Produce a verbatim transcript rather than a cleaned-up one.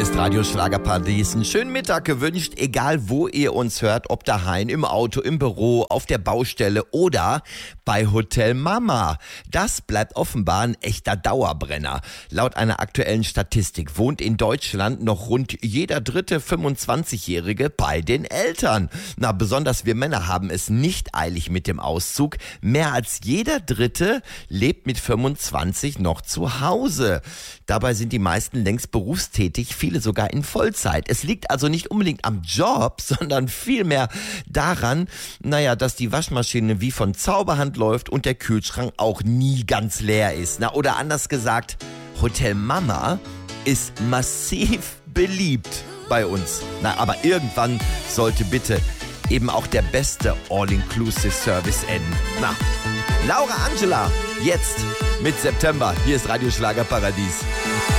ist Radio Schlagerparadies. Einen schönen Mittag gewünscht, egal wo ihr uns hört, ob daheim, im Auto, im Büro, auf der Baustelle oder bei Hotel Mama. Das bleibt offenbar ein echter Dauerbrenner. Laut einer aktuellen Statistik wohnt in Deutschland noch rund jeder dritte fünfundzwanzigjährige bei den Eltern. Na, besonders wir Männer haben es nicht eilig mit dem Auszug. Mehr als jeder Dritte lebt mit fünfundzwanzig noch zu Hause. Dabei sind die meisten längst berufstätig, viele sogar in Vollzeit. Es liegt also nicht unbedingt am Job, sondern vielmehr daran, naja, dass die Waschmaschine wie von Zauberhand läuft und der Kühlschrank auch nie ganz leer ist. Na, oder anders gesagt, Hotel Mama ist massiv beliebt bei uns. Na, aber irgendwann sollte bitte eben auch der beste All-Inclusive-Service enden. Na, Laura Angela, jetzt mit September. Hier ist Radio Schlagerparadies.